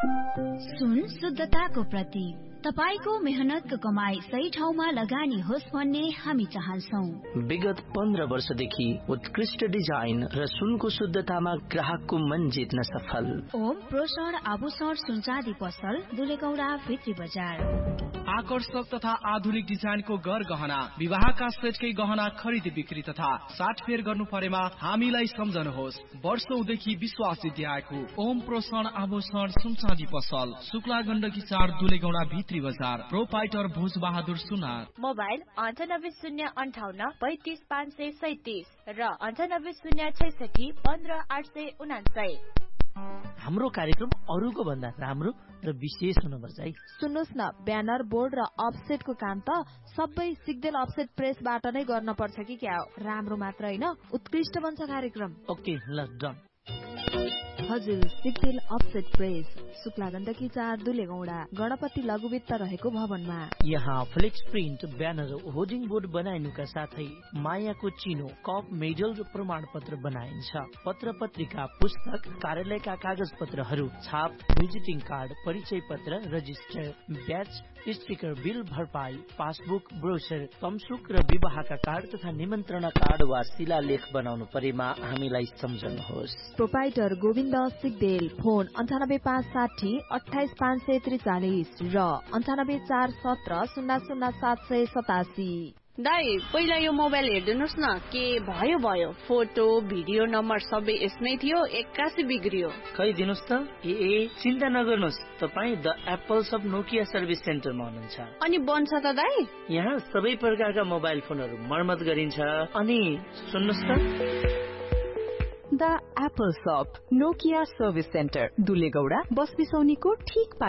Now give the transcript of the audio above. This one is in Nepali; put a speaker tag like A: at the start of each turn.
A: सुन शुद्धताको प्रतीक। तपाईको मेहनतको कमाई सही ठाउँमा लगानी होस् भन्ने हामी चाहन्छौं।
B: विगत 15 वर्षदेखि उत्कृष्ट डिजाइन र सुनको शुद्धतामा ग्राहकको मन जित्न सफल
A: ओम प्रोषण आभूषण सुनचाँदी पसल दुलेगौडा भित्री बजार।
C: आकर्षक तथा आधुनिक डिजाइनको गहना, विवाहका सेटकै गहना खरिद बिक्री तथा साटफेर गर्नु परेमा हामीलाई सम्झनुहोस्। वर्षौंदेखि विश्वास जित्दै आएको ओम प्रोषण आभूषण सुनचाँदी पसल शुक्ला गण्डकी 4 दुलेगौडा भित्री बजार। प्रोपाइटर भोज बहादुर सुनार।
D: मोबाइल 9808353537 र 9806615869।
E: हाम्रो कार्यक्रम अरूको भन्दा राम्रो र विशेष हुनुपर्छ है।
F: सुन्नुहोस् न, ब्यानर बोर्ड र अफसेटको काम त सबै सिग्देल अफसेट प्रेसबाट नै गर्न पर्छ कि क्या हो? राम्रो मात्र हैन, उत्कृष्ट बन्छ कार्यक्रम।
E: ओके ल डन।
F: हजुर, सिग्देल अफसेट प्रेस शुक्ला गण्डकी 4 दुलेगौडा गणपति लघुवित्त रहेको भवनमा।
E: यहाँ flex print, banner, hoarding board बनाइनुका साथै मायाको चिनो, कप, मेडल र प्रमाण पत्र बनाइन्छ। पत्र पत्रिका, पुस्तक, कार्यालयका कागज पत्रहरू, छाप, भिजिटिङ कार्ड, परिचय पत्र, रजिस्टर, ब्याच, स्टिकर, बिल भरपाई, पासबुक, ब्रोचर, तमसुक र विवाहका कार्ड तथा निमन्त्रणा कार्ड वा शिलालेख बनाउनु परेमा हामीलाई सम्झनुहोस्।
F: प्रोपाइटर गोविन्द सिग्देल। फोन 98560 28543 र 99417000787।
G: दाइ, पहिला यो मोबाइल हेर्दिनुस् न, के भयो फोटो भिडियो नम्बर सबै यसमै थियो, 81 बिग्रियो।
E: खै दिनुस् त। ए चिन्ता नगर्नुहोस्, तपाईँ the apples of Nokia service सेन्टरमा हुनुहुन्छ।
G: अनि बन्छ त दाइ?
E: यहाँ सबै प्रकारका मोबाइल फोनहरू मर्मत गरिन्छ। अनि सुन्नुहोस् त,
H: द एप्पल शप नोकिया सर्भिस सेन्टर दुलेगौडा बस बिसौनीको ठीक